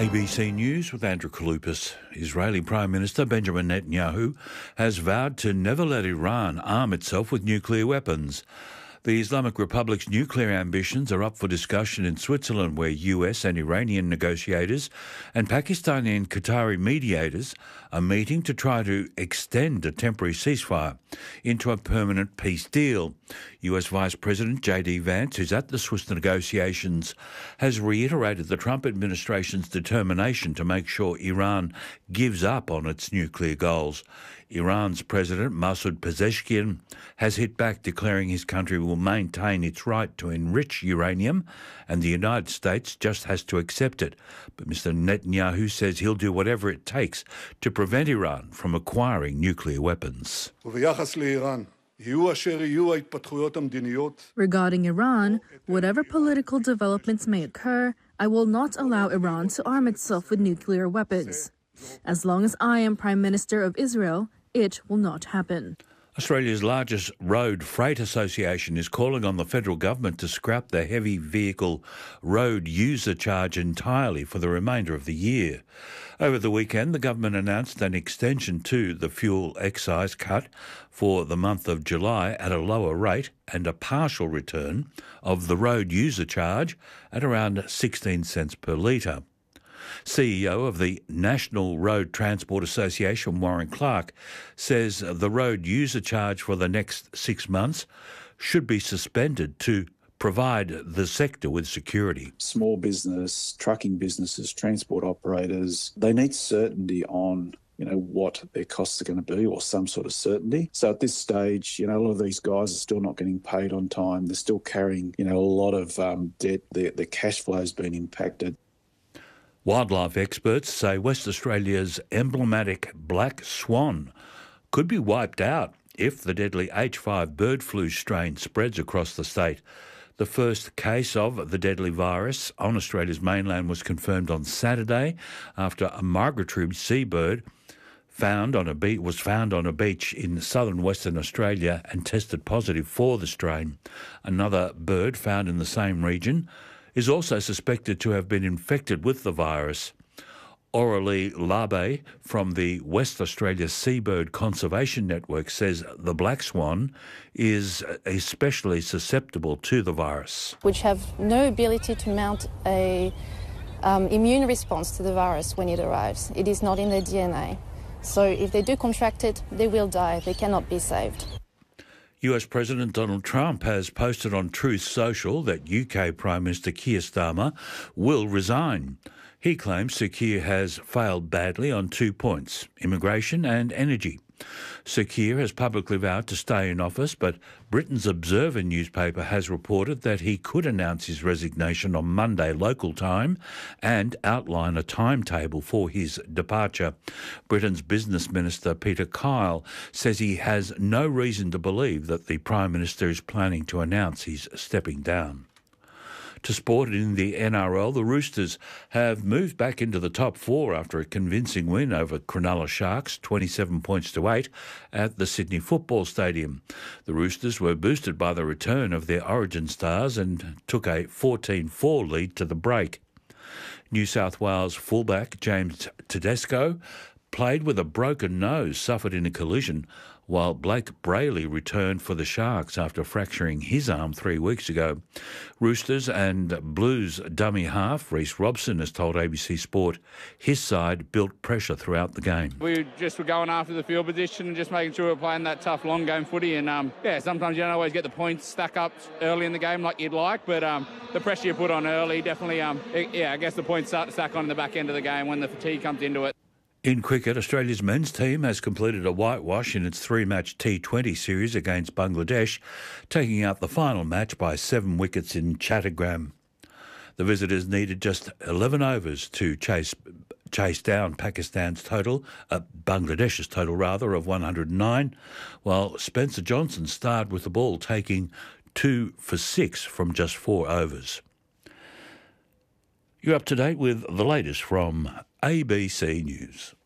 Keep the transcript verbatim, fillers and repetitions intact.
A B C News with Andrew Kaloupas. Israeli Prime Minister Benjamin Netanyahu has vowed to never let Iran arm itself with nuclear weapons. The Islamic Republic's nuclear ambitions are up for discussion in Switzerland, where U S and Iranian negotiators and Pakistani and Qatari mediators are meeting to try to extend a temporary ceasefire into a permanent peace deal. U S Vice President J D Vance, who's at the Swiss negotiations, has reiterated the Trump administration's determination to make sure Iran gives up on its nuclear goals. Iran's President Masoud Pezeshkian has hit back, declaring his country will maintain its right to enrich uranium and the United States just has to accept it. But Mister Netanyahu says he'll do whatever it takes to prevent Iran from acquiring nuclear weapons. Regarding Iran, whatever political developments may occur, I will not allow Iran to arm itself with nuclear weapons. As long as I am Prime Minister of Israel, it will not happen. Australia's largest road freight association is calling on the federal government to scrap the heavy vehicle road user charge entirely for the remainder of the year. Over the weekend, the government announced an extension to the fuel excise cut for the month of July at a lower rate and a partial return of the road user charge at around sixteen cents per litre. C E O of the National Road Transport Association, Warren Clark, says the road user charge for the next six months should be suspended to provide the sector with security. Small business, trucking businesses, transport operators, they need certainty on you know, what their costs are going to be, or some sort of certainty. So at this stage, you know, a lot of these guys are still not getting paid on time. They're still carrying, you know, a lot of um, debt. Their, their cash flow has been impacted. Wildlife experts say West Australia's emblematic black swan could be wiped out if the deadly H five bird flu strain spreads across the state. The first case of the deadly virus on Australia's mainland was confirmed on Saturday after a migratory seabird found on a beach, was found on a beach in southern Western Australia and tested positive for the strain. Another bird found in the same region is also suspected to have been infected with the virus. Aurelie Labe from the West Australia Seabird Conservation Network says the black swan is especially susceptible to the virus. Which have no ability to mount a um, immune response to the virus when it arrives. It is not in their D N A. So if they do contract it, they will die. They cannot be saved. U S President Donald Trump has posted on Truth Social that U K Prime Minister Keir Starmer will resign. He claims Sir Keir has failed badly on two points, immigration and energy. Sir Keir has publicly vowed to stay in office, but Britain's Observer newspaper has reported that he could announce his resignation on Monday local time and outline a timetable for his departure. Britain's Business Minister Peter Kyle says he has no reason to believe that the Prime Minister is planning to announce he's stepping down. To sport in the N R L, the Roosters have moved back into the top four after a convincing win over Cronulla Sharks, twenty-seven points to eight, at the Sydney Football Stadium. The Roosters were boosted by the return of their origin stars and took a fourteen four lead to the break. New South Wales fullback James Tedesco played with a broken nose suffered in a collision, while Blake Brayley returned for the Sharks after fracturing his arm three weeks ago. Roosters and Blues dummy half Reece Robson has told A B C Sport his side built pressure throughout the game. We just were going after the field position and just making sure we're playing that tough long game footy, and um, yeah, sometimes you don't always get the points stack up early in the game like you'd like, but um, the pressure you put on early definitely, um, it, yeah, I guess the points start to stack on in the back end of the game when the fatigue comes into it. In cricket, Australia's men's team has completed a whitewash in its three-match T twenty series against Bangladesh, taking out the final match by seven wickets in Chattogram. The visitors needed just eleven overs to chase chase down Pakistan's total, uh, Bangladesh's total rather, of one hundred nine, while Spencer Johnson starred with the ball, taking two for six from just four overs. You're up to date with the latest from A B C News.